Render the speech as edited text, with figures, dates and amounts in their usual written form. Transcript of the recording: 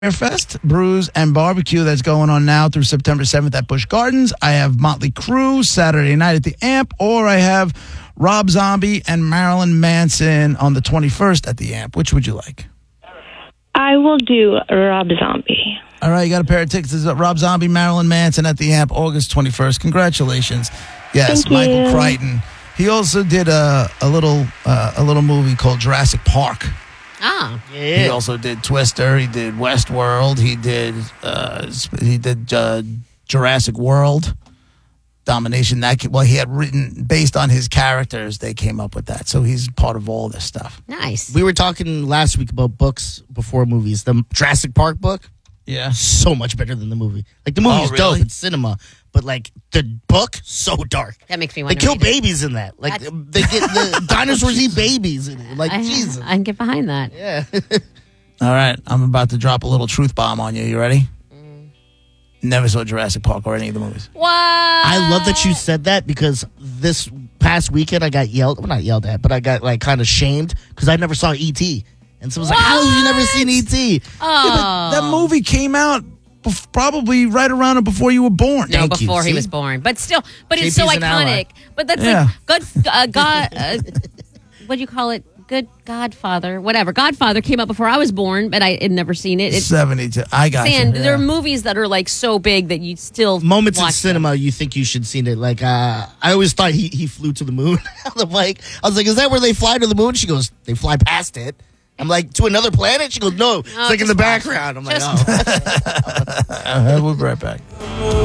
Fest, Brews and Barbecue that's going on now through September 7th at Busch Gardens. I have Motley Crue Saturday night at the Amp, or I have Rob Zombie and Marilyn Manson on the 21st at the Amp. Which would you like? I will do Rob Zombie. All right, you got a pair of tickets. This is Rob Zombie, Marilyn Manson at the Amp, August 21st. Congratulations. Yes, Thank Michael you. Crichton. He also did a little movie called Jurassic Park. Ah, He also did Twister. He did Westworld. He did Jurassic World. Domination. He had written based on his characters. They came up with that, so he's part of all this stuff. nice. We were talking last week about books before movies. The Jurassic Park book, Yeah. so much better than the movie. Like, the movie's dope. really? It's cinema. But, like, the book, so dark. That makes me They want to kill read it. babies in that. Like, That's- they get the dinosaurs eat babies in it. Like, I Jesus. can get behind that. Yeah. All right, I'm about to drop a little truth bomb on you. You ready? Never saw Jurassic Park or any of the movies. What? I love that you said that, because this past weekend I got not yelled at, but I got, like, kind of shamed because I never saw E.T. And someone's like, how have you never seen E.T.? Oh. That movie came out probably right around or before you were born. No, Thank you. before he See? was born. But still, it's so JP's an ally. iconic. But that's Yeah. like good, what do you call it? Good Godfather, whatever. Godfather came out before I was born, but I had never seen it. It's 72. I got saying you. there are movies that are like so big that you still Moments in watch cinema you think you should seen it. Like, I always thought he flew to the moon on the bike. I was like, is that where they fly to the moon? She goes, they fly past it. I'm like, to another planet? She goes, no, it's like in the just watch it. background. I'm like, Just oh. We'll be right back.